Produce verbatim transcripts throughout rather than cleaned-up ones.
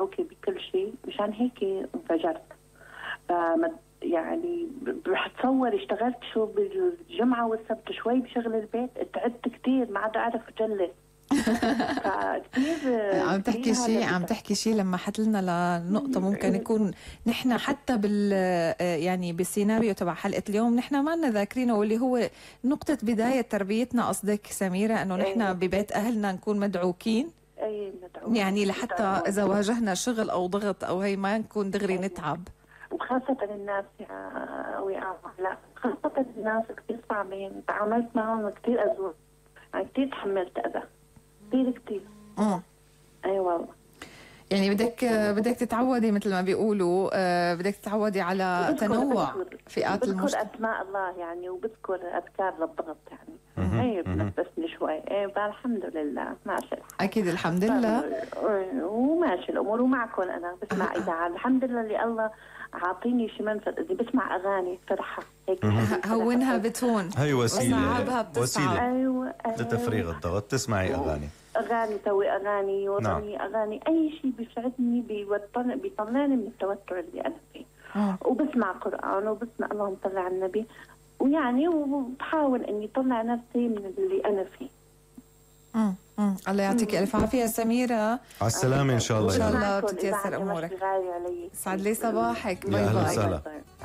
مدعوكة بكل شيء، مشان هيك انفجرت. فمد يعني رح تصور اشتغلت شو بالجمعة والسبت شوي بشغل البيت، تعبت كتير ما عاد أعرف أجلس. عم تحكي شيء عم تحكي شيء لمحت لنا لنقطة ممكن يكون نحن حتى بال يعني بالسيناريو تبع حلقة اليوم نحن ما لنا ذاكرينه، واللي هو نقطة بداية تربيتنا. قصدك سميرة انه نحن ببيت اهلنا نكون مدعوكين، اي مدعوكين يعني لحتى اذا واجهنا شغل او ضغط او هي ما نكون دغري نتعب. وخاصة الناس يا لا خاصة الناس كثير صعبين، تعاملت معهم كثير أزور، يعني كثير تحملت أذى كثير كثير. امم اي والله. يعني بدك بدك تتعودي مثل ما بيقولوا، بدك تتعودي على تنوع فئات المجتمع. بذكر اسماء الله يعني، وبذكر اذكار للضغط يعني. اي بنفسني شوي. اي الحمد لله ماشي الحال. اكيد الحمد لله. وماشي الامور، ومعكم انا بسمع اذاعه الحمد لله اللي الله عاطيني شي منفذ، اذا بسمع اغاني فرحه هيك هونها بتهون، هي وسيله وسيله أيوة لتفريغ الضغط. تسمعي اغاني اغاني سوي اغاني وطني. نعم. اغاني اي شيء بيسعدني بيوطن بيطلعني من التوتر اللي انا فيه. أوه. وبسمع قران وبسمع اللهم صل على النبي، ويعني وبحاول اني اطلع نفسي من اللي انا فيه. امم امم الله يعطيك الف عافيه سميره. على السلامه ان شاء الله. ان شاء الله تتيسر امورك. سعد لي صباحك. باي باي. اهلا وسهلا.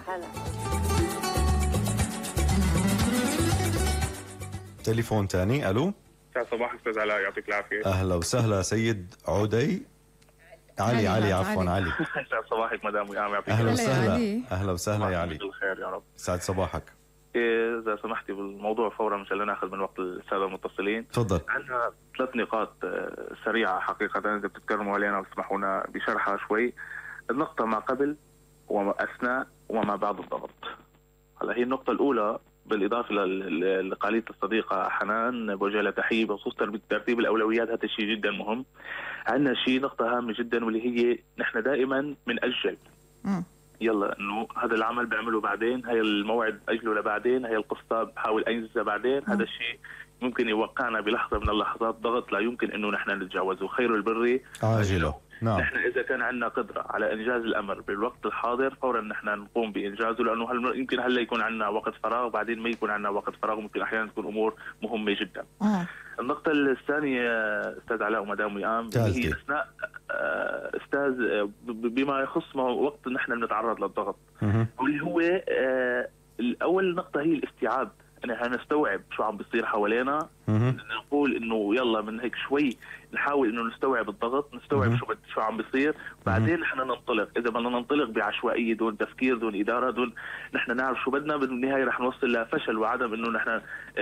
تليفون ثاني. الو. صباحك استاذ علاء يعطيك العافيه. اهلا وسهلا سيد عودي. علي علي عفوا علي. صباحك مدام وئام يعطيك اهلا وسهلا. اهلا وسهلا يا علي. بالخير يا رب. سعد صباحك. اذا سمحتي بالموضوع فورا مشان لا ناخذ من وقت الساده المتصلين. تفضل. عندنا ثلاث نقاط سريعه حقيقه اذا بتتكرموا علينا وتسمحونا بشرحها شوي. النقطه ما قبل وما اثناء وما بعد الضغط. هلا هي النقطه الاولى بالاضافه لقاليه الصديقه حنان بوجه لها تحيه بخصوص ترتيب الاولويات. هذا الشيء جدا مهم. عندنا شيء نقطه هامه جدا واللي هي نحن دائما بنأجل. يلا انه هذا العمل بعمله بعدين، هي الموعد اجله لبعدين، هي القصه بحاول انجزها بعدين. هذا الشيء ممكن يوقعنا بلحظه من اللحظات ضغط لا يمكن انه نحن نتجاوزه. خير البر عاجله. نعم. نحن اذا كان عندنا قدره على انجاز الامر بالوقت الحاضر فورا نحن نقوم بانجازه، لانه هل يمكن هلا يكون عندنا وقت فراغ بعدين ما يكون عندنا وقت فراغ، ممكن احيانا تكون امور مهمه جدا. آه. النقطه الثانيه استاذ علاء ومدام وئام هي اثناء استاذ بما يخص وقت نحن بنتعرض للضغط، واللي هو الاول نقطه هي الاستيعاب. انا هنستوعب شو عم بيصير حوالينا، نقول انه يلا من هيك شوي نحاول انه نستوعب الضغط، نستوعب شو شو عم بيصير، بعدين نحن ننطلق. اذا بدنا ننطلق بعشوائيه دون تفكير دون اداره دون نحن نعرف شو بدنا، بالنهايه رح نوصل لفشل وعدم انه نحن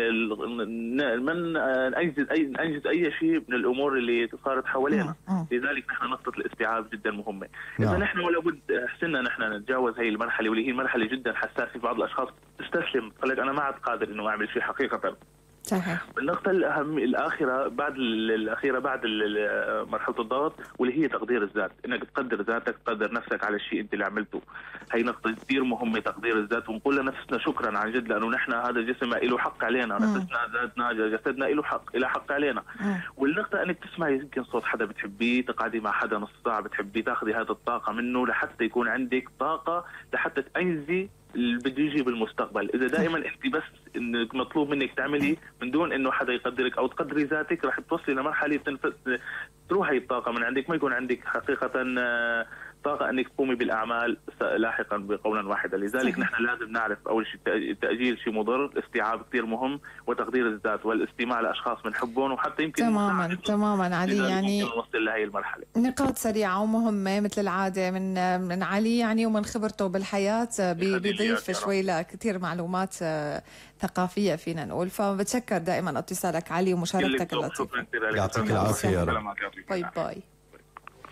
من ننجز اي ننجز اي شيء من الامور اللي صارت حوالينا. لذلك نحن نقطه الاستيعاب جدا مهمه. اذا نحن ولا بد حسنا نحن نتجاوز هي المرحله واللي هي مرحله جدا حساسه. بعض الاشخاص تستسلم تقول لك انا ما عاد قادر انه اعمل شيء حقيقه. صحيح. النقطة الأهم الأخيرة بعد الأخيرة بعد مرحلة الضغط واللي هي تقدير الذات، إنك تقدر ذاتك، تقدر نفسك على الشيء أنت اللي عملته. هي نقطة كثير مهمة، تقدير الذات، ونقول لنفسنا شكرا عن جد، لأنه نحن هذا الجسم له حق علينا، نفسنا ذاتنا جسدنا له حق له حق علينا. مم. والنقطة إنك تسمعي يمكن صوت حدا بتحبيه، تقعدي مع حدا نص ساعة بتحبيه، تاخذي هذه الطاقة منه لحتى يكون عندك طاقة لحتى تنجزي اللي بده يجي بالمستقبل. اذا دائما انت بس انك مطلوب منك تعملي من دون انه حدا يقدرك او تقدري ذاتك، رح توصلي لمرحله تنفذ تروح هي الطاقه من عندك، ما يكون عندك حقيقه طاقه انك تقومي بالاعمال لاحقا بقولا واحدا. لذلك نحن لازم نعرف اول شيء التاجيل شيء مضر، الاستيعاب كثير مهم، وتقدير الذات والاستماع لاشخاص بنحبهم، وحتى يمكن تماما تماما علي يعني نوصل لهي المرحله. نقاط سريعه ومهمه مثل العاده من من علي يعني ومن خبرته بالحياه بيضيف شوي لكثير معلومات ثقافيه فينا نقول. فبتشكر دائما اتصالك علي ومشاركتك اللطيفه. يعطيك العافيه يا رب. باي باي.